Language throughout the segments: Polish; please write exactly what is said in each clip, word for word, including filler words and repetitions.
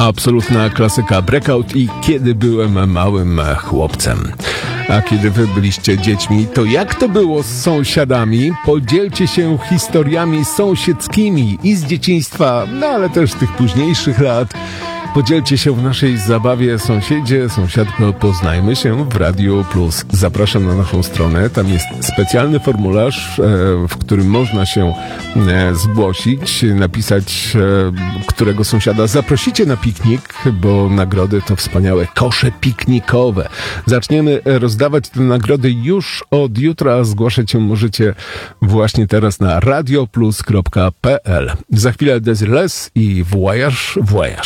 Absolutna klasyka Breakout i Kiedy byłem małym chłopcem. A kiedy wy byliście dziećmi, to jak to było z sąsiadami? Podzielcie się historiami sąsiedzkimi i z dzieciństwa, no ale też z tych późniejszych lat. Podzielcie się w naszej zabawie Sąsiedzie, Sąsiadko, poznajmy się w Radio Plus. Zapraszam na naszą stronę, tam jest specjalny formularz, w którym można się zgłosić, napisać, którego sąsiada zaprosicie na piknik, bo nagrody to wspaniałe kosze piknikowe. Zaczniemy rozdawać te nagrody już od jutra, zgłaszać się możecie właśnie teraz na radioplus kropka p l. Za chwilę Desireless i Voyage, Voyage.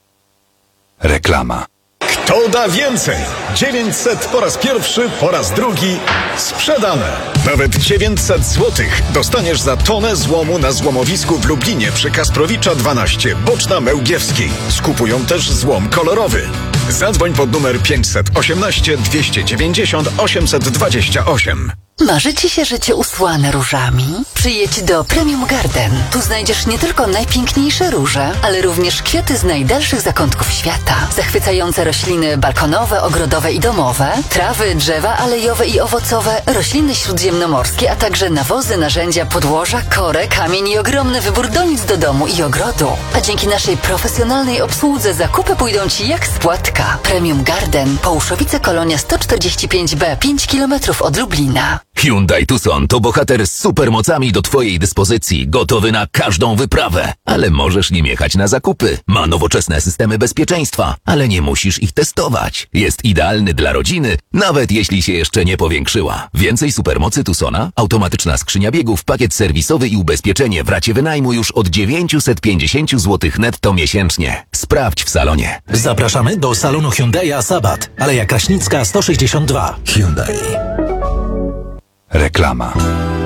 Reklama. Kto da więcej? dziewięćset po raz pierwszy, po raz drugi sprzedane. Nawet dziewięćset złotych dostaniesz za tonę złomu na złomowisku w Lublinie przy Kasprowicza dwanaście, boczna Mełgiewskiej. Skupują też złom kolorowy. Zadzwoń pod numer pięćset osiemnaście dwieście dziewięćdziesiąt osiemset dwadzieścia osiem. Marzy ci się życie usłane różami? Przyjedź do Premium Garden. Tu znajdziesz nie tylko najpiękniejsze róże, ale również kwiaty z najdalszych zakątków świata. Zachwycające rośliny balkonowe, ogrodowe i domowe, trawy, drzewa alejowe i owocowe, rośliny śródziemnomorskie, a także nawozy, narzędzia, podłoża, korę, kamień i ogromny wybór donic do domu i ogrodu. A dzięki naszej profesjonalnej obsłudze zakupy pójdą ci jak z płatka. Premium Garden, Połuszowice Kolonia sto czterdzieści pięć B, pięć kilometrów od Lublina. Hyundai Tucson to bohater z supermocami do twojej dyspozycji, gotowy na każdą wyprawę. Ale możesz nim jechać na zakupy. Ma nowoczesne systemy bezpieczeństwa, ale nie musisz ich testować. Jest idealny dla rodziny, nawet jeśli się jeszcze nie powiększyła. Więcej supermocy Tucsona, automatyczna skrzynia biegów, pakiet serwisowy i ubezpieczenie w racie wynajmu już od dziewięćset pięćdziesiąt złotych netto miesięcznie. Sprawdź w salonie. Zapraszamy do salonu Hyundai'a Sabat, Aleja Kraśnicka sto sześćdziesiąt dwa. Hyundai. Reklama.